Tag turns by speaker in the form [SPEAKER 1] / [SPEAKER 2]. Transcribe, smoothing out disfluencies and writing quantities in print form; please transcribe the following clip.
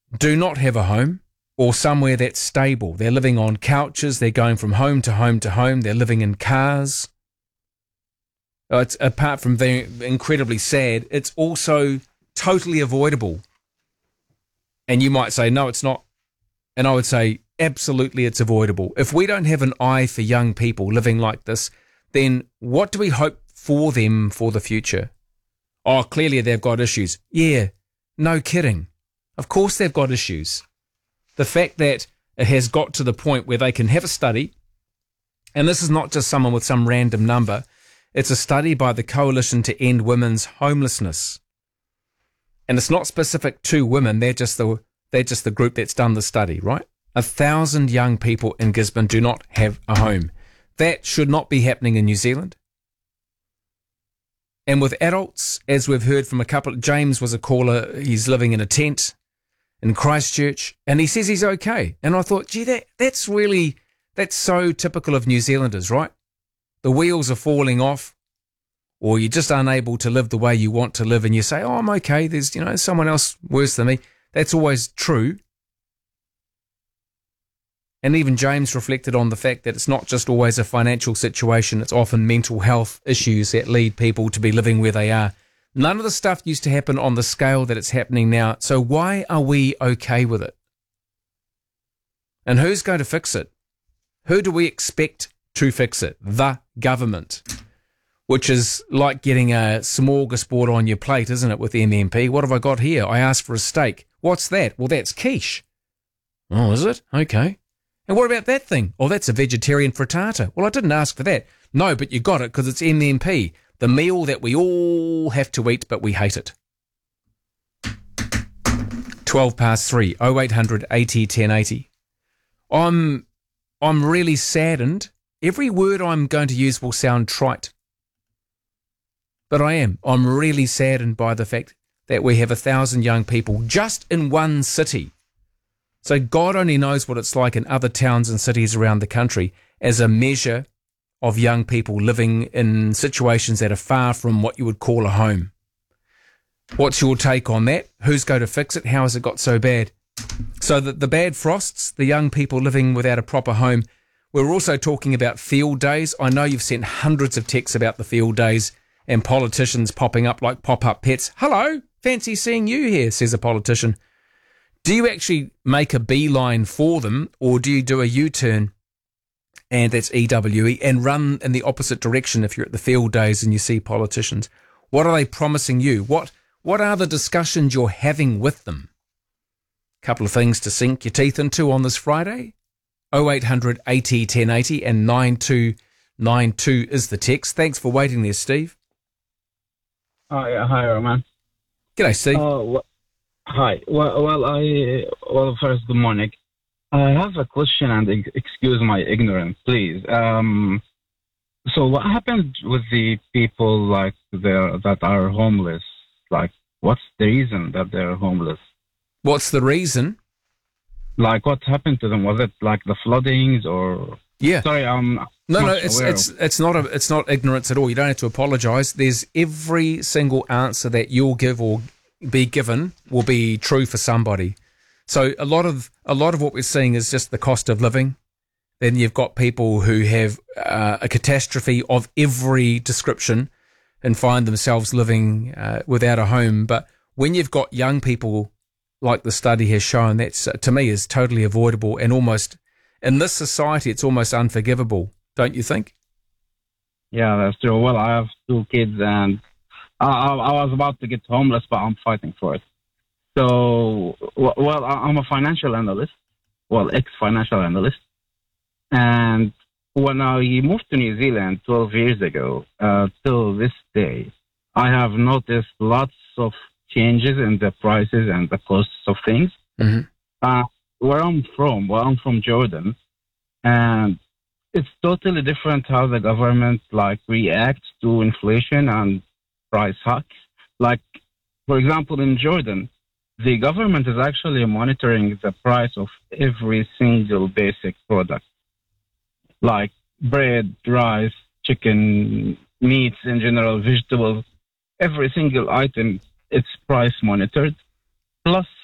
[SPEAKER 1] do not have a home or somewhere that's stable. They're living on couches. They're going from home to home to home. They're living in cars. It's, apart from being incredibly sad, it's also totally avoidable. And you might say, no, it's not. And I would say, absolutely, it's avoidable. If we don't have an eye for young people living like this, then what do we hope for them for the future? Oh, clearly they've got issues. Yeah, no kidding. Of course they've got issues. The fact that it has got to the point where they can have a study, and this is not just someone with some random number, it's a study by the Coalition to End Women's Homelessness. And it's not specific to women, they're just the group that's done the study, right? 1,000 young people in Gisborne do not have a home. That should not be happening in New Zealand. And with adults, as we've heard from a couple, James was a caller, he's living in a tent in Christchurch, and he says he's okay. And I thought, gee, that's so typical of New Zealanders, right? The wheels are falling off, or you're just unable to live the way you want to live, and you say, oh, I'm okay, there's, someone else worse than me. That's always true. And even James reflected on the fact that it's not just always a financial situation, it's often mental health issues that lead people to be living where they are. None of the stuff used to happen on the scale that it's happening now. So why are we okay with it? And who's going to fix it? Who do we expect to fix it? The government, which is like getting a smorgasbord on your plate, isn't it, with MMP? What have I got here? I asked for a steak. What's that? Well, that's quiche. Oh, is it? Okay. And what about that thing? Oh, that's a vegetarian frittata. Well, I didn't ask for that. No, but you got it because it's MMP, the meal that we all have to eat, but we hate it. 3:12, 0800 80 1080. I'm really saddened. Every word I'm going to use will sound trite. But I am. I'm really saddened by the fact that we have 1,000 young people just in one city. So God only knows what it's like in other towns and cities around the country as a measure of young people living in situations that are far from what you would call a home. What's your take on that? Who's going to fix it? How has it got so bad? So the bad frosts, the young people living without a proper home. We're also talking about field days. I know you've sent hundreds of texts about the field days and politicians popping up like pop-up pets. Hello, fancy seeing you here, says a politician. Do you actually make a beeline for them, or do you do a U-turn, and that's EWE, and run in the opposite direction if you're at the field days and you see politicians? What are they promising you? What are the discussions you're having with them? Couple of things to sink your teeth into on this Friday. 0800 80 1080 and 9292 is the text. Thanks for waiting there, Steve.
[SPEAKER 2] Yeah, hi, Roman.
[SPEAKER 1] G'day, Steve.
[SPEAKER 2] Hi. Well, first, good morning. I have a question, and excuse my ignorance, please. So what happens with the people that are homeless? Like, what's the reason that they're homeless?
[SPEAKER 1] What's the reason?
[SPEAKER 2] Like, what happened to them? Was it like the floodings or?
[SPEAKER 1] Yeah.
[SPEAKER 2] Sorry,
[SPEAKER 1] No, it's not ignorance at all. You don't have to apologise. There's every single answer that you'll give or be given will be true for somebody. So a lot of what we're seeing is just the cost of living. Then you've got people who have a catastrophe of every description and find themselves living without a home. But when you've got young people, like the study has shown, that's to me is totally avoidable, and almost in this society it's almost unforgivable, don't you think?
[SPEAKER 2] Yeah, that's true. Well, I have 2 kids, and I was about to get homeless, but I'm fighting for it. So, well, I'm a financial analyst, ex-financial analyst. And when I moved to New Zealand 12 years ago, till this day, I have noticed lots of changes in the prices and the costs of things. Mm-hmm. Where I'm from Jordan, and it's totally different how the government reacts to inflation and price hikes. Like, for example, in Jordan, the government is actually monitoring the price of every single basic product, like bread, rice, chicken, meats in general, vegetables. Every single item, it's price monitored. Plus,